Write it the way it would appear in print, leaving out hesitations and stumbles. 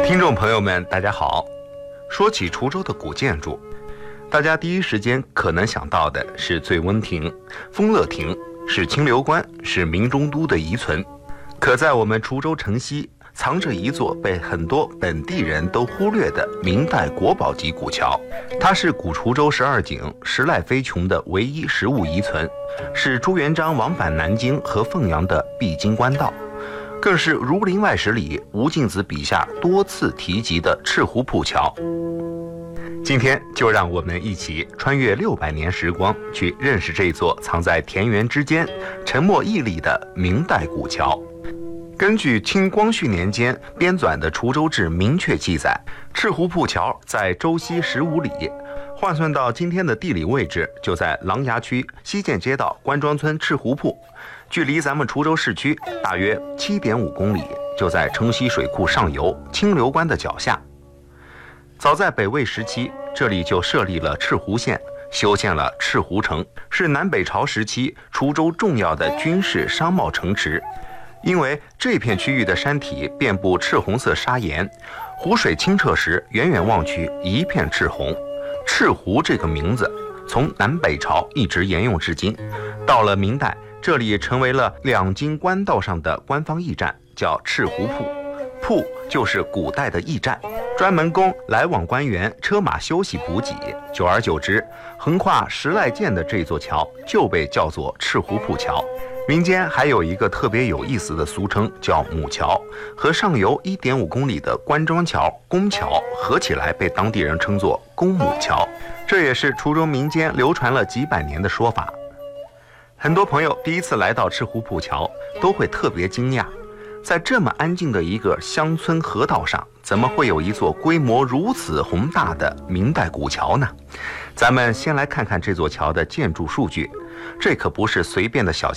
听众朋友们，大家好。说起滁州的古建筑，大家第一时间可能想到的是醉翁亭、丰乐亭，是清流观，是明中都的遗存。可在我们滁州城西，藏着一座被很多本地人都忽略的明代国宝级古桥，它是古滁州12景时赖飞琼的唯一实物遗存，是朱元璋往返南京和凤阳的必经官道，更是《儒林外史》里吴敬梓笔下多次提及的赤湖铺桥。今天就让我们一起穿越600年时光，去认识这座藏在田园之间、沉默屹立的明代古桥。根据清光绪年间编纂的《滁州志》明确记载，赤湖铺桥在州西15里，换算到今天的地理位置，就在琅琊区西涧街道关庄村赤湖铺，距离咱们滁州市区大约7.5公里，就在城西水库上游清流关的脚下。早在北魏时期，这里就设立了赤湖县，修建了赤湖城，是南北朝时期滁州重要的军事商贸城池。因为这片区域的山体遍布赤红色砂岩，湖水清澈时，远远望去一片赤红。赤湖这个名字从南北朝一直沿用至今，到了明代，这里成为了两京官道上的官方驿站，叫赤湖铺。铺就是古代的驿站，专门供来往官员车马休息补给。久而久之，横跨时赖涧的这座桥就被叫做赤湖铺桥。民间还有一个特别有意思的俗称，叫母桥，和上游1.5公里的关庄桥、公桥合起来，被当地人称作公母桥。这也是滁州民间流传了几百年的说法。很多朋友第一次来到赤湖铺桥，都会特别惊讶，在这么安静的一个乡村河道上，怎么会有一座规模如此宏大的明代古桥呢？咱们先来看看这座桥的建筑数据，这可不是随便的小